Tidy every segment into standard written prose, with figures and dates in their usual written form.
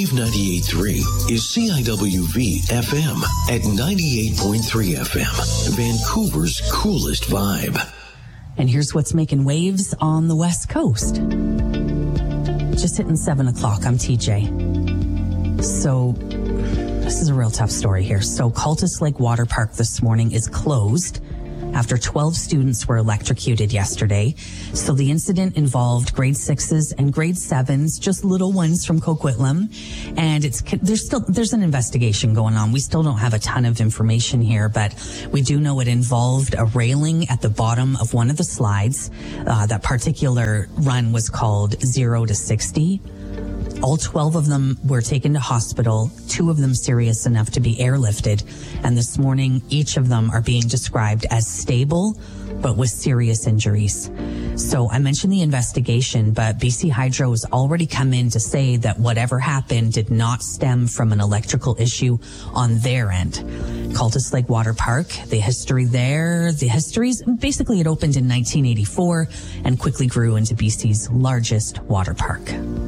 Wave 98.3 is CIWV FM at 98.3 FM, Vancouver's coolest vibe. And here's what's making waves on the West Coast. Just hitting 7 o'clock. I'm TJ. So this is a real tough story here. So Cultus Lake Water Park this morning is closed after 12 students were electrocuted yesterday. So the incident involved grade 6s and grade 7s, just little ones from Coquitlam. And there's an investigation going on. We still don't have a ton of information here, but we do know it involved a railing at the bottom of one of the slides. That particular run was called 0 to 60. All 12 of them were taken to hospital, 2 of them serious enough to be airlifted. And this morning, each of them are being described as stable, but with serious injuries. So I mentioned the investigation, but BC Hydro has already come in to say that whatever happened did not stem from an electrical issue on their end. Cultus Lake Water Park, the history is basically it opened in 1984 and quickly grew into BC's largest water park.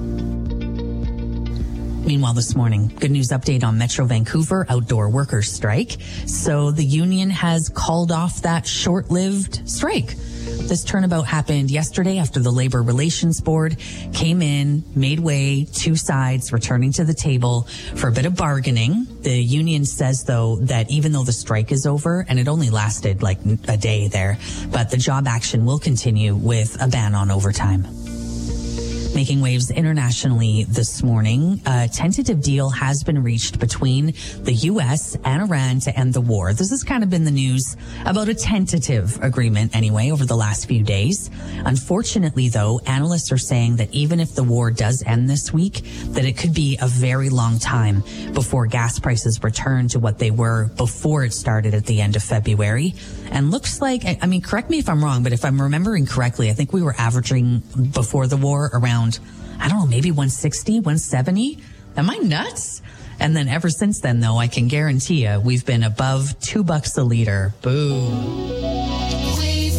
Meanwhile, this morning, good news update on Metro Vancouver outdoor workers strike. So the union has called off that short-lived strike. This turnabout happened yesterday after the Labor Relations Board came in, made way, 2 sides returning to the table for a bit of bargaining. The union says, though, that even though the strike is over, and it only lasted like a day there, but the job action will continue with a ban on overtime. Making waves internationally this morning, a tentative deal has been reached between the U.S. and Iran to end the war. This has kind of been the news about a tentative agreement anyway over the last few days. Unfortunately, though, analysts are saying that even if the war does end this week, that it could be a very long time before gas prices return to what they were before it started at the end of February. And looks like, I mean, correct me if I'm wrong, but if I'm remembering correctly, I think we were averaging before the war around, I don't know, maybe 160, 170. Am I nuts? And then ever since then, though, I can guarantee you we've been above $2 a liter. Boom. Wave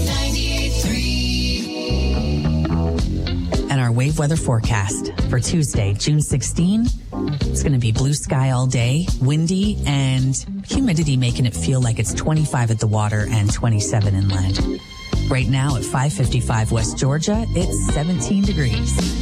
98.3. And our wave weather forecast for Tuesday, June 16. It's going to be blue sky all day, windy, and humidity making it feel like it's 25 at the water and 27 inland. Right now at 5:55 West Georgia, it's 17 degrees.